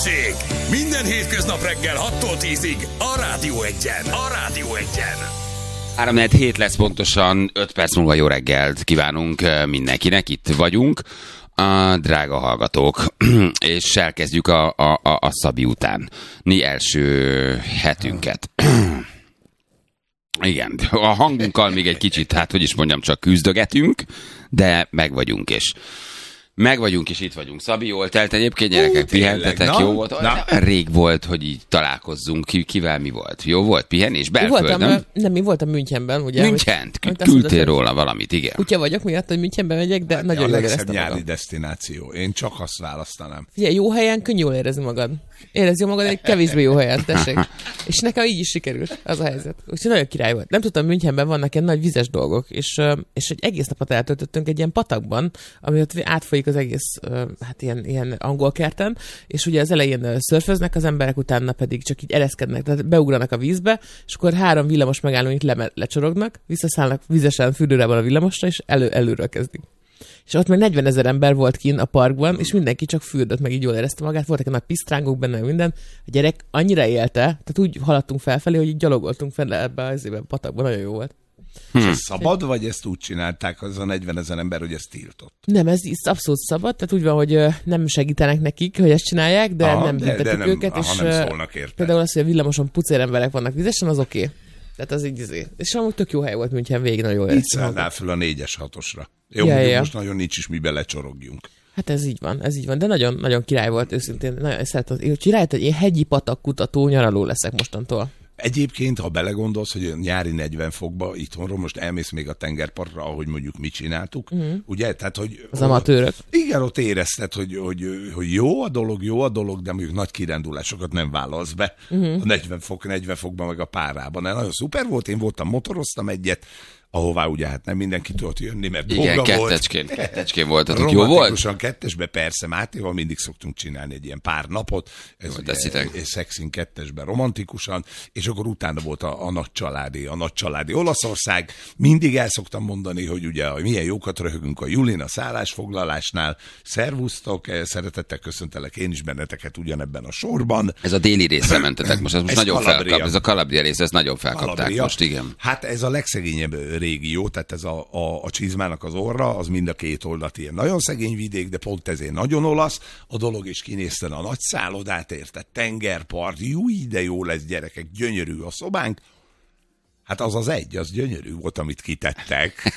Hőség! Minden hétköznap reggel 6-tól 10-ig a Rádió Egyen. A Rádió Egyen. 3-4 lesz pontosan, 5 perc múlva jó reggelt kívánunk mindenkinek, itt vagyunk, a drága hallgatók, és elkezdjük a Szabi utáni első hetünket. Igen, a hangunkkal még egy kicsit, hát hogy is mondjam, csak küzdögetünk, de meg vagyunk, és itt vagyunk. Szabi, jól telt egyébként, gyerekek, pihentetek, jó volt? Rég volt, hogy így találkozzunk. Kivel mi volt? Jó volt? Pihenés? Belföldön? Nem, mi voltam München-ben, ugye? Münchent? Küldtél róla valamit, igen. Kutya vagyok miatt, hogy Münchenbe megyek, de nagyon jól éreztem magam. A legszebb nyári destináció. Én csak azt választanám. Ugye, jó helyen könnyű jól érezni magad. Érezi magad egy kevésbé jó helyen, tessék. És nekem így is sikerült az a helyzet. Úgyhogy nagyon király volt. Nem tudtam, Münchenben vannak ilyen nagy vizes dolgok, és egy egész napot eltöltöttünk egy ilyen patakban, ami ott átfolyik az egész, hát ilyen angol kerten, és ugye az elején szörföznek az emberek, utána pedig csak így ereszkednek, tehát beugranak a vízbe, és akkor 3 villamos megállóit lecsorognak, visszaszállnak vizesen fürdőrában a villamosra, és előről kezdik. És ott meg 40 000 ember volt kint a parkban, és mindenki csak fürdött, meg így jól érezte magát. Voltak nagy pisztrángok benne, minden. A gyerek annyira élte, tehát úgy haladtunk felfelé, hogy így gyalogoltunk fel ebbe az patakban, nagyon jó volt. Ez szabad, vagy ezt úgy csinálták, az a 40 000 ember, hogy ezt tiltott? Nem, ez abszolút szabad, tehát úgy van, hogy nem segítenek nekik, hogy ezt csinálják, de nem büntetik őket, és nem szólnak érte. Például az, hogy a villamoson pucér emberek vannak vizesen, az oké. Tehát az így, és amúgy tök jó hely volt München, végig nagyon jól éreztem. Így szállnál föl a 4-es 6-osra. Jó, most nagyon nincs is mibe lecsorogjunk. Hát ez így van, de nagyon, nagyon király volt őszintén. Nagyon szeretem, hogy rájött, hogy én hegyi patakkutató nyaraló leszek mostantól. Egyébként, ha belegondolsz, hogy nyári 40 fokba itthonról most elmész még a tengerpartra, ahogy mondjuk mi csináltuk, ugye? Tehát, hogy az amatőrök. Igen, ott érezted, hogy jó a dolog, de mondjuk nagy kirándulásokat nem vállalsz be a 40 fokban meg a párában. De nagyon szuper volt, én motoroztam egyet, ahová ugye hát nem mindenki tudott jönni, mert dolga volt. Kettecskén voltatok. Jó volt? Romantikusan kettesbe, persze, Mátéval mindig szoktunk csinálni egy ilyen pár napot. Ez ugye Szexin kettesben romantikusan, és akkor utána volt a nagy családi Olaszország. Mindig el szoktam mondani, hogy ugye milyen jókat röhögünk a Julin a szállásfoglalásnál. Szervusztok, szeretettel köszöntelek én is benneteket ugyanebben a sorban. Ez a déli részre mentetek most, ez nagyon felkap. Ez a Calabria rész, ez nagyon felkapták most, igen. Hát ez a legszegényebb régió, tehát ez a csizmának az orra, az mind a két oldalt ilyen nagyon szegény vidék, de pont ezért nagyon olasz a dolog, és kinézten a nagy szállodát, érted, tengerpart, de jó lesz, gyerekek, gyönyörű a szobánk. Hát az gyönyörű volt, amit kitettek.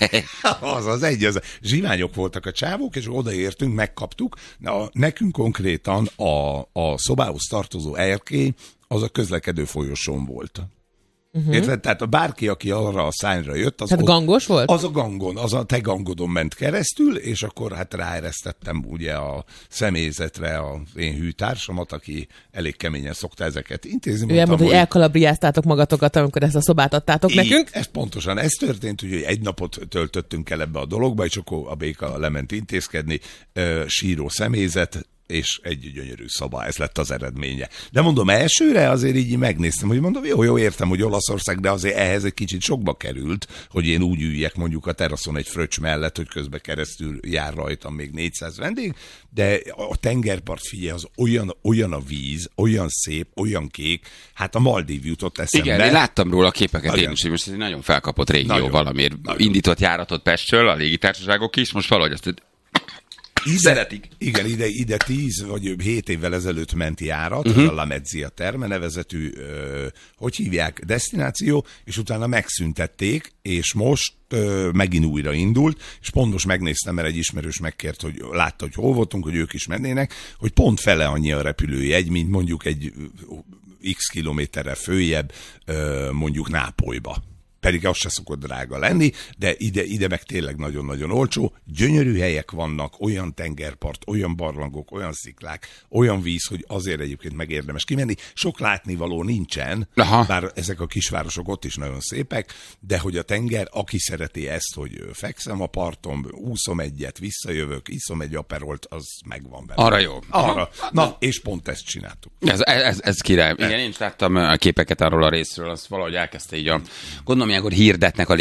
az zsiványok voltak a csávók, és odaértünk, megkaptuk. Nekünk konkrétan a szobához tartozó erkély, az a közlekedő folyosón volt. Érted? Tehát bárki, aki arra a szányra jött, az tehát gangos volt? Az a gangon, az a te gangodon ment keresztül, és akkor hát ráeresztettem ugye a személyzetre az én hűtársamat, aki elég keményen szokta ezeket intézni. Ő elmondta, hogy elkalabriáztátok magatokat, amikor ezt a szobát adtátok nekünk. Ez pontosan, ez történt, hogy egy napot töltöttünk el ebbe a dologba, és akkor a béka lement intézkedni, síró személyzet, és egy gyönyörű szoba, ez lett az eredménye. De mondom, elsőre azért így megnéztem, hogy mondom, jó, értem, hogy Olaszország, de azért ehhez egy kicsit sokba került, hogy én úgy üljek mondjuk a teraszon egy fröccs mellett, hogy közben keresztül jár rajtam még 400 vendég, de a tengerpart, figyelj, az olyan a víz, olyan szép, olyan kék, hát a Maldív jutott eszembe. Igen, én láttam róla a képeket én is, hogy most ez egy nagyon felkapott régió valamiért. Indított járatot Pestről, a légitársaságok is, most valahogy azt szeretik. Igen, ide 10 vagy 7 évvel ezelőtt ment járat, a La Mezzia Terme nevezetű, hogy hívják, destináció, és utána megszüntették, és most megint újra indult, és pont most megnéztem, mert egy ismerős megkért, hogy látta, hogy hol voltunk, hogy ők is mennének, hogy pont fele annyi a repülőjegy, mint mondjuk egy x kilométerrel följebb, mondjuk Nápolyba. Pedig az se szokott drága lenni, de ide meg tényleg nagyon-nagyon olcsó. Gyönyörű helyek vannak, olyan tengerpart, olyan barlangok, olyan sziklák, olyan víz, hogy azért egyébként megérdemes kimenni. Sok látnivaló nincsen, bár ezek a kisvárosok ott is nagyon szépek, de hogy a tenger, aki szereti ezt, hogy fekszem a parton, úszom egyet, visszajövök, iszom egy aperolt, az megvan benne. Arra jó. Arra. Na, és pont ezt csináltuk. Ez király. Igen, én is láttam a képeket arról a részről, azt valahogy elkezdte így gondolom, ilyenkor hirdetnek a